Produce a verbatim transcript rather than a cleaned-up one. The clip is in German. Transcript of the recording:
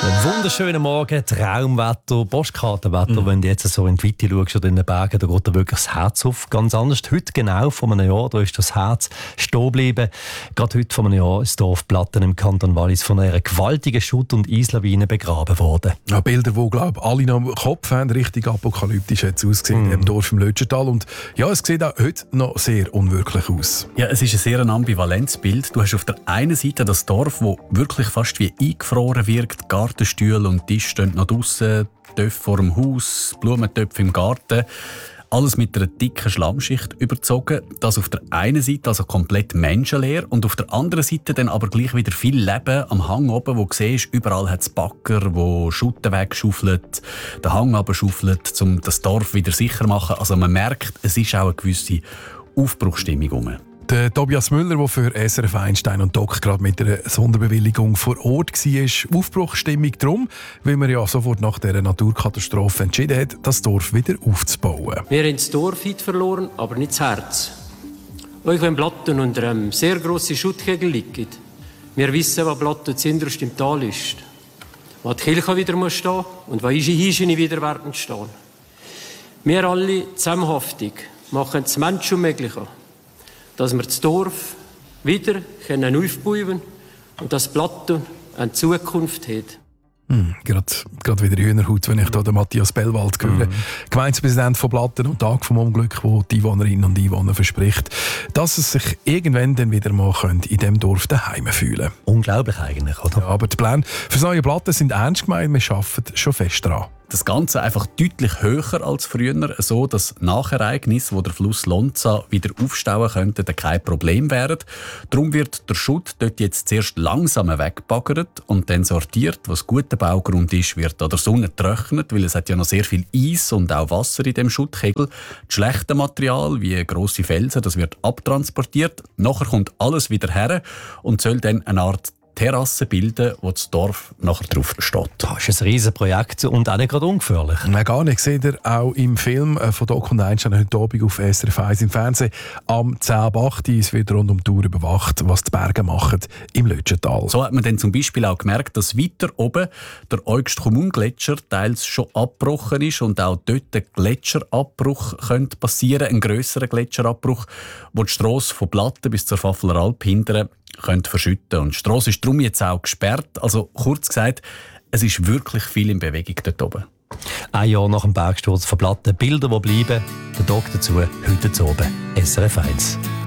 Einen wunderschönen Morgen, Traumwetter, Postkartenwetter. Mhm. Wenn du jetzt so in die Weite schaust oder in den Bergen, da geht dir wirklich das Herz auf. Ganz anders. Heute genau vor einem Jahr, da ist das Herz stehen geblieben. Gerade heute vor einem Jahr ist das Dorf Platten im Kanton Wallis von einer gewaltigen Schutt- und Eislawine begraben worden. Ja, Bilder, die glaube ich, alle noch im Kopf haben, richtig apokalyptisch hat es ausgesehen mhm. im Dorf im Lötschental. Und ja, es sieht auch heute noch sehr unwirklich aus. Ja, es ist ein sehr ambivalentes Bild. Du hast auf der einen Seite das Dorf, das wirklich fast wie eingefroren wirkt. Gartenstühle und Tisch stehen noch draussen, Töpfe vor dem Haus, Blumentöpfe im Garten. Alles mit einer dicken Schlammschicht überzogen. Das auf der einen Seite also komplett menschenleer und auf der anderen Seite dann aber gleich wieder viel Leben am Hang oben, wo du siehst, überall hat es Bagger, wo Schutten wegschaufelt, den Hang abschaufelt, um das Dorf wieder sicher zu machen. Also man merkt, es ist auch eine gewisse Aufbruchsstimmung herum. Der Tobias Müller, der für S R F Einstein und Doc gerade mit einer Sonderbewilligung vor Ort war, Aufbruchsstimmung darum, weil man ja sofort nach dieser Naturkatastrophe entschieden hat, das Dorf wieder aufzubauen. Wir haben das Dorf heute verloren, aber nicht das Herz. Euch, wenn Platten unter einem sehr grossen Schuttkegel liegen, wir wissen, was Platten zuinterst im Tal ist, wo die Kirche wieder muss stehen und wo unsere Hirsche wieder werden stehen. Wir alle zusammenhaftig machen es Menschen möglich, dass wir das Dorf wieder aufbauen können und dass Platten eine Zukunft hat. Hm, gerade, gerade wieder Hühnerhaut, wenn ich hier den Matthias Bellwald höre. Mhm. Gemeindepräsident von Platten und Tag vom Unglück, wo die Einwohnerinnen und Einwohner verspricht, dass es sich irgendwann dann wieder mal in diesem Dorf daheim fühlen. Unglaublich eigentlich, oder? Ja, aber die Pläne für das neue Platten sind ernst gemeint, wir arbeiten schon fest daran. Das Ganze einfach deutlich höher als früher, so dass Nachereignisse, wo der Fluss Lonza wieder aufstauen könnten, kein Problem wären. Darum wird der Schutt dort jetzt zuerst langsam weggebaggert und dann sortiert. Was guter Baugrund ist, wird an der Sonne getrocknet, weil es hat ja noch sehr viel Eis und auch Wasser in dem Schuttkegel. Das schlechte Material, wie grosse Felsen, das wird abtransportiert. Nachher kommt alles wieder her und soll dann eine Art Terrasse bilden, wo das Dorf nachher drauf steht. Das ist ein riesen Projekt und auch nicht gerade ungefährlich. Nein, gar nicht. Seht ihr auch im Film von Doc und Einstein heute Abend auf S R F eins im Fernsehen am zehn ab acht. Es wird rund um die Tour überwacht, was die Berge machen im Lötschental. So hat man dann zum Beispiel auch gemerkt, dass weiter oben der Eugst-Kommungletscher teils schon abgebrochen ist und auch dort ein Gletscherabbruch könnte passieren, ein grösserer Gletscherabbruch, wo die Strasse von Platten bis zur Pfaffler Alp hindern könnte verschütten. Und die Strasse ist darum jetzt auch gesperrt. Also kurz gesagt, es ist wirklich viel in Bewegung dort oben. Ein Jahr nach dem Bergsturz von Platten, Bilder, die bleiben. Der Doc dazu, heute zu oben. S R F eins.